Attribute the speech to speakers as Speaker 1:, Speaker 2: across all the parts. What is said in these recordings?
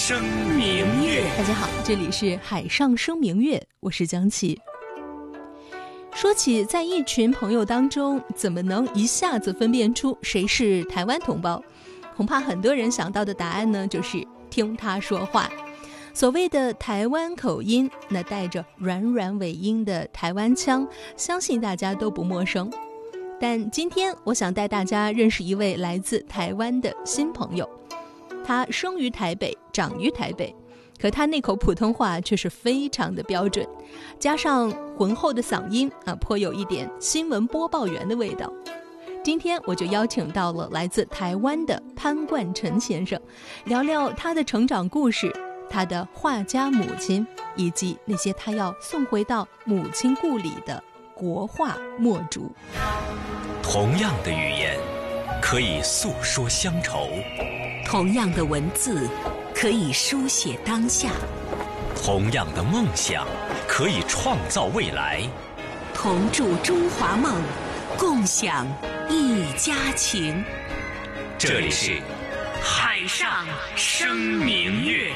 Speaker 1: 声明月。
Speaker 2: 大家好，这里是海上生明月，我是江琪。说起在一群朋友当中怎么能一下子分辨出谁是台湾同胞，恐怕很多人想到的答案呢，就是听他说话。所谓的台湾口音，那带着软软尾音的台湾腔，相信大家都不陌生。但今天我想带大家认识一位来自台湾的新朋友。他生于台北，长于台北，可他那口普通话却是非常的标准，加上浑厚的嗓音颇有一点新闻播报员的味道。今天我就邀请到了来自台湾的潘冠辰先生，聊聊他的成长故事，他的画家母亲，以及那些他要送回到母亲故里的国画墨竹。
Speaker 1: 同样的语言可以诉说乡愁，
Speaker 3: 同样的文字可以书写当下，
Speaker 1: 同样的梦想可以创造未来。
Speaker 3: 同筑中华梦，共享一家情。
Speaker 1: 这里是海上生明月。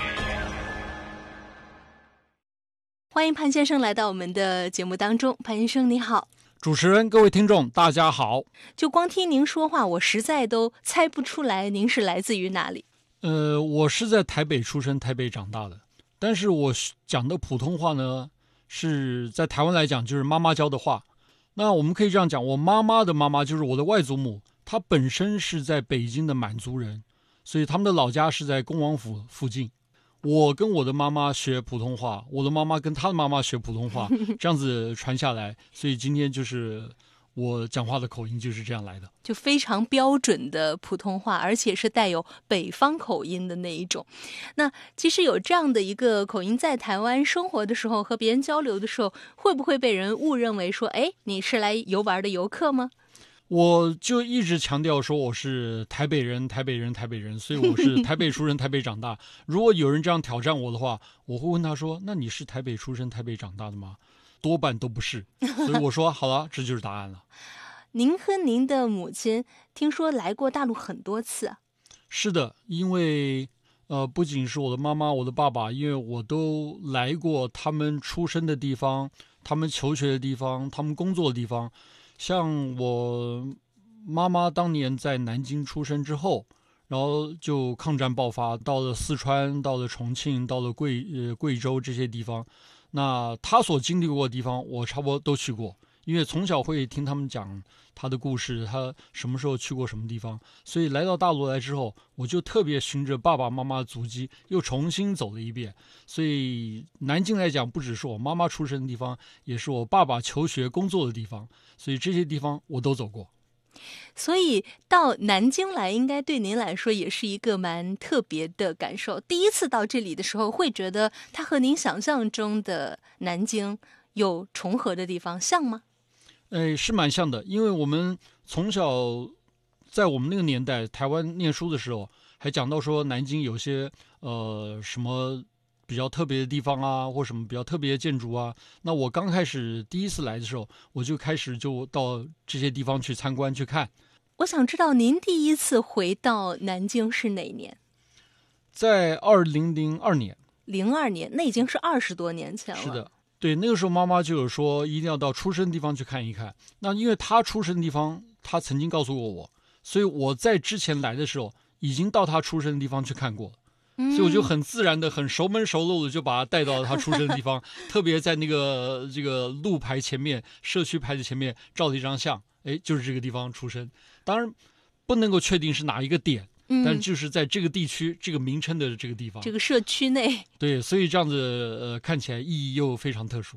Speaker 2: 欢迎潘先生来到我们的节目当中。潘先生你好。
Speaker 4: 主持人，各位听众大家好。
Speaker 2: 就光听您说话，我实在都猜不出来您是来自于哪里。
Speaker 4: 我是在台北出生，台北长大的，但是我讲的普通话呢，是在台湾来讲就是妈妈教的话。那我们可以这样讲，我妈妈的妈妈就是我的外祖母，她本身是在北京的满族人，所以他们的老家是在恭王府附近。我跟我的妈妈学普通话，我的妈妈跟她的妈妈学普通话，这样子传下来，所以今天就是我讲话的口音就是这样来的，
Speaker 2: 就非常标准的普通话，而且是带有北方口音的那一种。那其实有这样的一个口音，在台湾生活的时候，和别人交流的时候，会不会被人误认为说，哎，你是来游玩的游客吗？
Speaker 4: 我就一直强调说我是台北人，台北人，台北人，所以我是台北出生，台北长大。如果有人这样挑战我的话，我会问他说，那你是台北出生，台北长大的吗？多半都不是，所以我说好了，这就是答案了。
Speaker 2: 您和您的母亲听说来过大陆很多次啊？
Speaker 4: 是的，因为不仅是我的妈妈，我的爸爸，因为我都来过他们出生的地方，他们求学的地方，他们工作的地方。像我妈妈当年在南京出生之后，然后就抗战爆发，到了四川，到了重庆，到了贵州这些地方。那她所经历过的地方，我差不多都去过，因为从小会听他们讲她的故事，她什么时候去过什么地方。所以来到大陆来之后，我就特别循着爸爸妈妈的足迹又重新走了一遍。所以南京来讲，不只是我妈妈出生的地方，也是我爸爸求学工作的地方，所以这些地方我都走过。
Speaker 2: 所以到南京来，应该对您来说也是一个蛮特别的感受。第一次到这里的时候，会觉得它和您想象中的南京有重合的地方，像吗？
Speaker 4: 是蛮像的，因为我们从小在我们那个年代台湾念书的时候，还讲到说南京有些什么比较特别的地方啊，或什么比较特别的建筑啊。那我刚开始第一次来的时候，我就开始就到这些地方去参观去看。
Speaker 2: 我想知道您第一次回到南京是哪年？
Speaker 4: 在2002年。
Speaker 2: 02年，那已经是20多年前了。
Speaker 4: 是的，对，那个时候妈妈就有说一定要到出生的地方去看一看。那因为她出生的地方，她曾经告诉过我，所以我在之前来的时候已经到她出生的地方去看过了。所以我就很自然的、很熟门熟路的就把他带到他出生的地方，特别在那个这个路牌前面、社区牌子前面照了一张相，就是这个地方出生。当然不能够确定是哪一个点，但就是在这个地区、这个名称的这个地方、
Speaker 2: 这个社区内。
Speaker 4: 对，所以这样子看起来意义又非常特殊。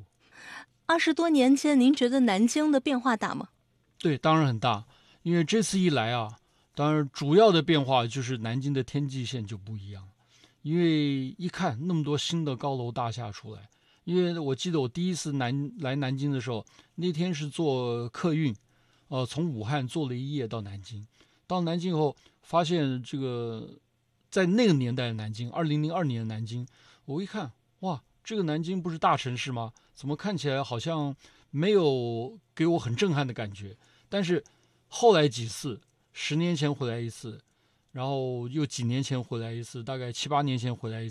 Speaker 2: 20多年前，您觉得南京的变化大吗？
Speaker 4: 对，当然很大，因为这次一来啊，当然主要的变化就是南京的天际线就不一样。因为一看那么多新的高楼大厦出来，因为我记得我第一次来南京的时候，那天是坐客运，从武汉坐了一夜到南京。到南京以后，发现这个在那个年代的南京，2002年的南京，我一看，哇，这个南京不是大城市吗？怎么看起来好像没有给我很震撼的感觉？但是后来几次，10年前回来一次，然后又几年前回来一次，大概7、8年前回来一次。